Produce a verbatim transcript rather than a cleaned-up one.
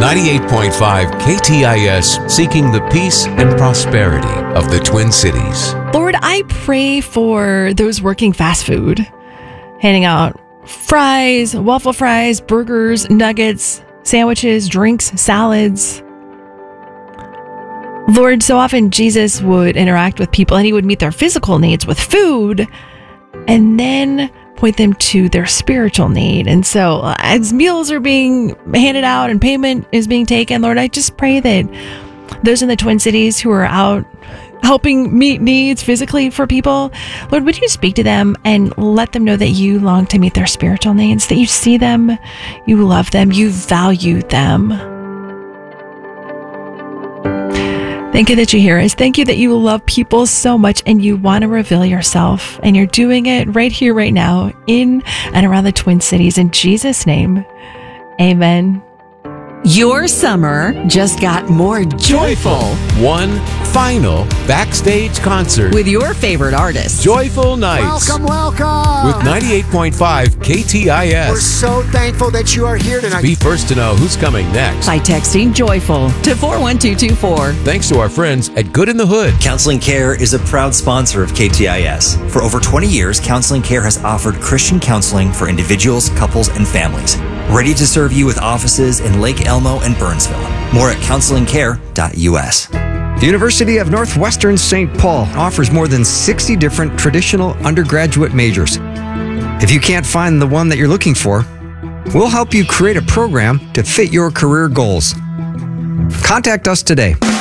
ninety-eight point five K T I S, seeking the peace and prosperity of the Twin Cities. Lord, I pray for those working fast food, handing out fries, waffle fries, burgers, nuggets, sandwiches, drinks, salads. Lord, so often Jesus would interact with people and he would meet their physical needs with food and then point them to their spiritual need. And so uh, as meals are being handed out and payment is being taken, Lord, I just pray that those in the Twin Cities who are out helping meet needs physically for people, Lord, would you speak to them and let them know that you long to meet their spiritual needs, that you see them, you love them, you value them. Thank you that you hear us. Thank you that you love people so much and you want to reveal yourself. And you're doing it right here, right now, in and around the Twin Cities. In Jesus' name, amen. Your summer just got more joyful. One final backstage concert With your favorite artists. Joyful Nights. Welcome, welcome. With ninety-eight point five K T I S. We're so thankful that you are here tonight. Be first to know who's coming next. By texting joyful to four one two two four. Thanks to our friends at Good in the Hood. Counseling Care is a proud sponsor of K T I S. For over twenty years, Counseling Care has offered Christian counseling for individuals, couples, and families. Ready to serve you with offices in Lake Elmo and Burnsville. More at counseling care dot U S. The University of Northwestern Saint Paul offers more than sixty different traditional undergraduate majors. If you can't find the one that you're looking for, we'll help you create a program to fit your career goals. Contact us today.